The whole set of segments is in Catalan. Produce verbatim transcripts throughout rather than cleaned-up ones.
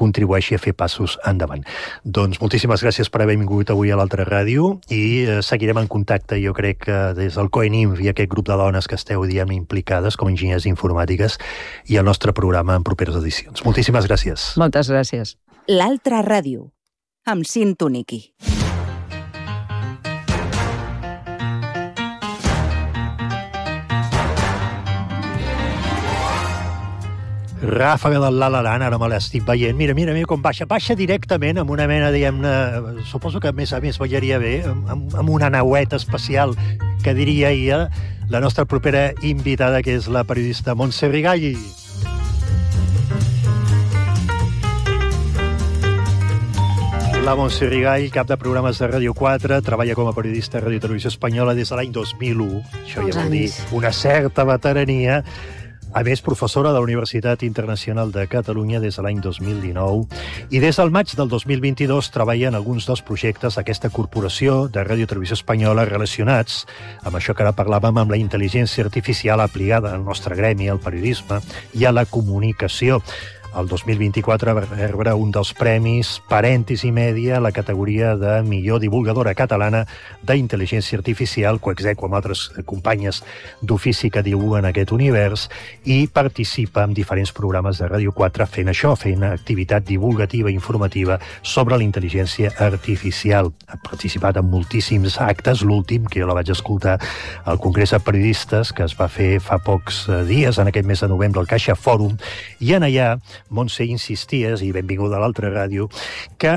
contribueixi a fer passos endavant. Doncs moltíssimes gràcies per haver vingut avui a l'Altra Ràdio i eh, seguirem en contacte, jo crec que des del COENIMF i aquest grup de dones que esteu, diguem, implicades com a enginyers informàtiques i el nostre programa en properes edicions. Moltíssimes gràcies. Moltes gràcies. L'Altra Ràdio, amb Cinto Niqui. Ràfaga del La La Land, ara me l'estic veient. Mira, mira, mira com baixa. Baixa directament amb una mena, diguem-ne, suposo que a més a més ballaria bé, amb, amb una naueta especial, que diria ella, la nostra propera invitada, que és la periodista Montse Rigall. La Montse Rigall, cap de programes de Ràdio quatre, treballa com a periodista de Ràdio i Televisió Espanyola des de l'any dos mil u. Això ja vol dir una certa veterania. A més, professora de la Universitat Internacional de Catalunya des de l'any dos mil dinou i des del maig del dos mil vint-i-dos treballa en alguns dels projectes d'aquesta corporació de Ràdio i Televisió Espanyola relacionats amb això que ara parlàvem, amb la intel·ligència artificial aplicada al nostre gremi, al periodisme i a la comunicació. El dos mil vint-i-quatre va rebre un dels premis Parèntesi Mèdia a la categoria de millor divulgadora catalana d'intel·ligència artificial, coexequa amb altres companyes d'ofici que divulguen aquest univers, i participa en diferents programes de Ràdio quatre fent això, fent activitat divulgativa i informativa sobre la intel·ligència artificial. Ha participat en moltíssims actes, l'últim, que jo la vaig escoltar al Congrés de Periodistes, que es va fer fa pocs dies, en aquest mes de novembre, al Caixa Fòrum, i en allà Montse insisties, i benvinguda a l'Altra Ràdio, que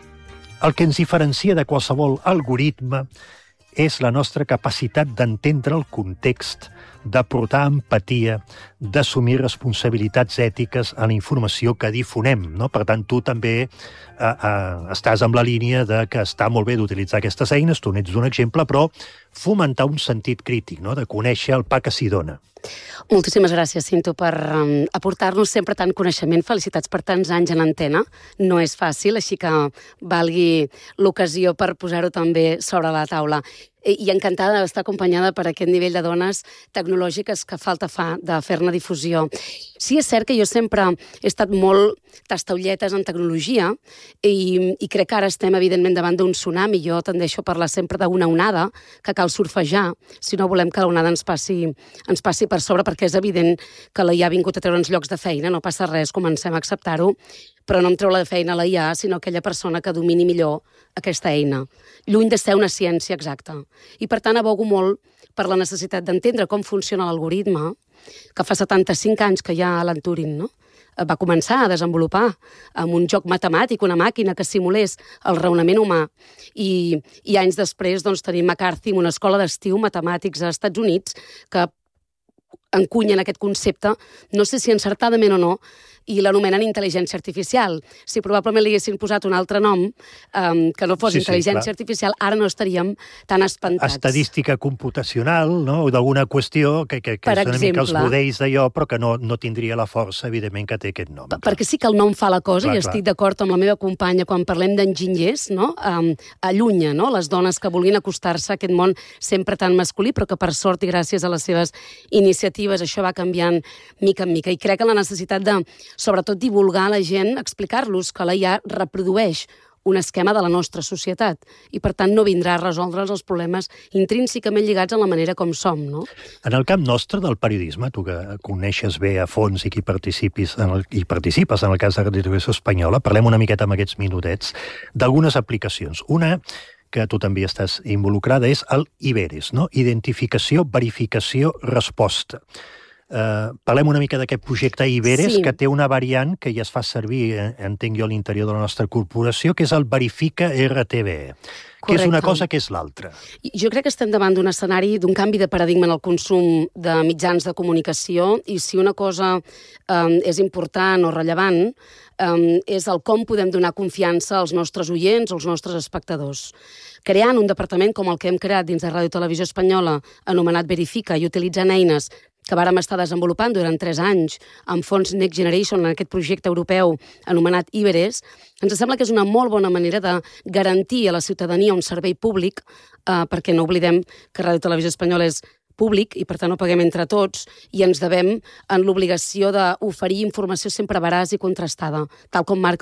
el que ens diferencia de qualsevol algoritme és la nostra capacitat d'entendre el context, d'aportar empatia, d'assumir responsabilitats ètiques a la informació que difonem, no? Per tant, tu també eh, eh, estàs amb la línia de que està molt bé d'utilitzar aquestes eines, tu n'ets un exemple, però fomentar un sentit crític, no? De conèixer el pa que s'hi dona. Moltíssimes gràcies, Cinto, per um, aportar-nos sempre tant coneixement. Felicitats per tants anys en antena. No és fàcil, així que valgui l'ocasió per posar-ho també sobre la taula. I encantada d'estar acompanyada per aquest nivell de dones tecnològiques que falta fa de fer-ne difusió. Sí, és cert que jo sempre he estat molt tastaulletes en tecnologia i, i crec que ara estem, evidentment, davant d'un tsunami. Jo tendeixo a parlar sempre d'una onada que cal surfejar si no volem que l'onada ens passi, ens passi per sobre, perquè és evident que la I A ha vingut a treure'ns llocs de feina, no passa res, comencem a acceptar-ho, però no em treu la feina la I A, sinó aquella persona que domini millor aquesta eina, lluny de ser una ciència exacta. I, per tant, abogo molt per la necessitat d'entendre com funciona l'algoritme, que fa setanta-cinc anys que hi ha Alan Turing, no? Va començar a desenvolupar amb un joc matemàtic, una màquina que simulés el raonament humà. I, i anys després doncs, tenim McCarthy, una escola d'estiu matemàtics als Estats Units, que encunyen aquest concepte, no sé si encertadament o no, i l'anomenen intel·ligència artificial. Si probablement li haguessin posat un altre nom, um, que no fos sí, intel·ligència sí, artificial, ara no estaríem tan espantats. Estadística computacional, no? O d'alguna qüestió que, que, que és una exemple, mica els budells d'allò, però que no, no tindria la força, evidentment, que té aquest nom. Clar. Perquè sí que el nom fa la cosa, clar, i estic clar. d'acord amb la meva companya quan parlem d'enginyers, no? Um, allunya, no? Les dones que vulguin acostar-se a aquest món sempre tan masculí, però que per sort i gràcies a les seves iniciatives això va canviant mica en mica. I crec que la necessitat de, sobretot, divulgar a la gent, explicar-los que la I A reprodueix un esquema de la nostra societat i, per tant, no vindrà a resoldre'ls els problemes intrínsecament lligats a la manera com som, no? En el camp nostre del periodisme, tu que coneixes bé a fons i qui participis en el, i participes en el cas de Ràdio i Televisió Espanyola, parlem una miqueta amb aquests minutets d'algunes aplicacions. Una que tu també estàs involucrada és el Iberes, no? Identificació, verificació, resposta. Uh, parlem una mica d'aquest projecte Iberes, sí. Que té una variant que ja es fa servir, eh, entenc jo, a l'interior de la nostra corporació, que és el Verifica R T B E. Que és una cosa, que és l'altra. Jo crec que estem davant d'un escenari, d'un canvi de paradigma en el consum de mitjans de comunicació, i si una cosa um, és important o rellevant, um, és el com podem donar confiança als nostres oients o als nostres espectadors. Creant un departament com el que hem creat dins de Ràdio i Televisió Espanyola, anomenat Verifica, i utilitzant eines que vàrem estar desenvolupant durant tres anys amb fons Next Generation en aquest projecte europeu anomenat Iberes, ens sembla que és una molt bona manera de garantir a la ciutadania un servei públic, eh, perquè no oblidem que Ràdio i Televisió Espanyola és públic i, per tant, ho paguem entre tots i ens devem en l'obligació d'oferir informació sempre veraç i contrastada, tal com marca